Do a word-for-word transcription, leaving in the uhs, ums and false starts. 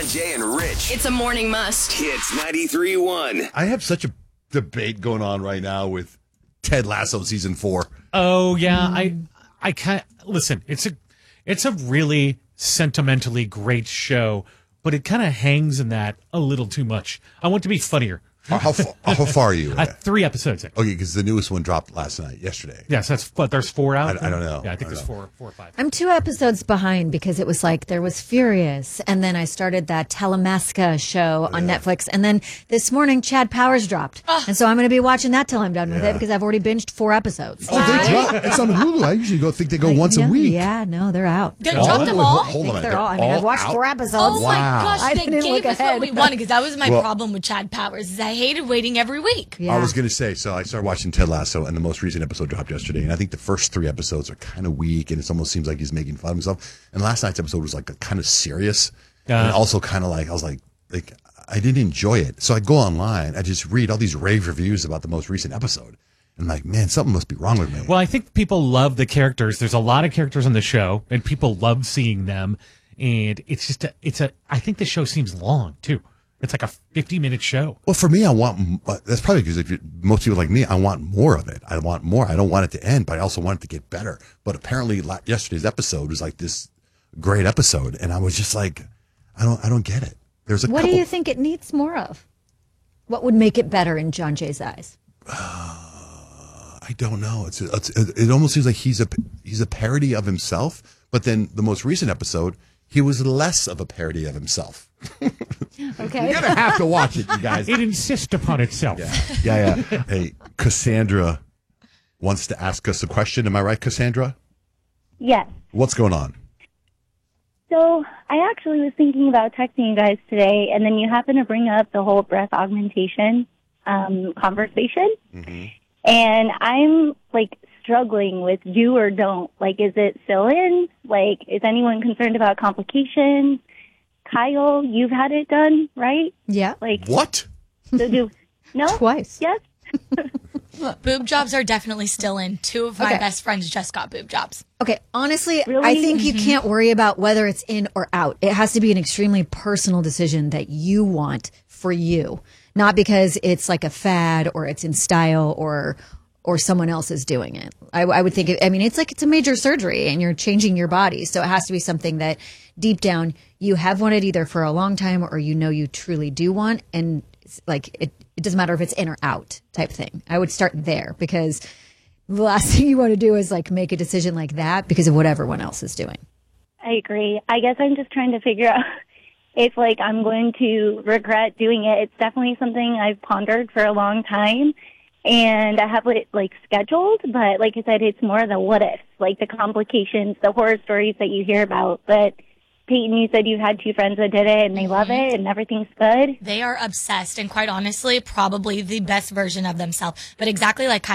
John, Jay, and Rich. It's a morning must. Hits ninety-three point one. I have such a debate going on right now with Ted Lasso season four. Oh yeah, I I can't listen. It's a it's a really sentimentally great show, but it kind of hangs in that a little too much. I want to be funnier. How, how, far, how far are you? Uh, three episodes in. Okay, because the newest one dropped last night, yesterday. Yes, that's what. There's four out. I, I don't know. Yeah, I think I there's know. four, four or five. I'm two episodes behind because it was like there was Furious, and then I started that Telemasca show on Yeah. Netflix, and then this morning Chad Powers dropped, and so I'm going to be watching that till I'm done with Yeah. it because I've already binged four episodes. Oh, they drop. It's on Hulu. I usually go think they go Like, once yeah, a week. Yeah, no, they're out. They All dropped of them them? all? Hold I on a think minute. they're all. I mean, all I've watched out? four episodes. Oh Wow. my gosh, I they didn't gave look us ahead. what we wanted because that was my Well- problem with Chad Powers. Is I hated waiting every week. Yeah. I was going to say, so I started watching Ted Lasso, and the most recent episode dropped yesterday, and I think the first three episodes are kind of weak, and it almost seems like he's making fun of himself. And last night's episode was like kind of serious, Yeah. and also kind of like I was like, like I didn't enjoy it. So I go online, I just read all these rave reviews about the most recent episode, and I'm like, man, something must be wrong with me. Well, I think people love the characters. There's a lot of characters on the show, and people love seeing them. And it's just a, it's a. I think the show seems long too. It's like a fifty minute show. Well, for me, I want, uh, that's probably because if you, most people like me, I want more of it. I want more. I don't want it to end, but I also want it to get better. But apparently la- yesterday's episode was like this great episode. And I was just like, I don't, I don't get it. There's a What couple. do you think it needs more of? What would make it better in John Jay's eyes? I don't know. It's, it's, it almost seems like he's a, he's a parody of himself. But then the most recent episode, he was less of a parody of himself. Okay. You're going to have to watch it, you guys. It insists upon itself. Yeah, yeah. Hey, Cassandra wants to ask us a question. Am I right, Cassandra? Yes. What's going on? So I actually was thinking about texting you guys today, and then you happened to bring up the whole breath augmentation um, conversation. Mm-hmm. And I'm, like, struggling with do or don't. Like, is it still in? Like, is anyone concerned about complications? Kyle, you've had it done, right? Yeah. Like, What? so do, no? Twice. Yes? Boob jobs are definitely still in. Two of my Okay. best friends just got boob jobs. Okay, honestly, Really? I think you can't worry about whether it's in or out. It has to be an extremely personal decision that you want for you, not because it's like a fad or it's in style or or someone else is doing it. I, I would think, it, I mean, it's like it's a major surgery and you're changing your body. So it has to be something that deep down you have wanted either for a long time or you know you truly do want. And it's like it, it doesn't matter if it's in or out type thing. I would start there because the last thing you want to do is like make a decision like that because of what everyone else is doing. I agree. I guess I'm just trying to figure out if, like, I'm going to regret doing it. It's definitely something I've pondered for a long time, and I have it, like, scheduled. But, like I said, it's more the what ifs, like the complications, the horror stories that you hear about. But, Peyton, you said you had two friends that did it, and they love it, and everything's good. They are obsessed and, quite honestly, probably the best version of themselves. But exactly like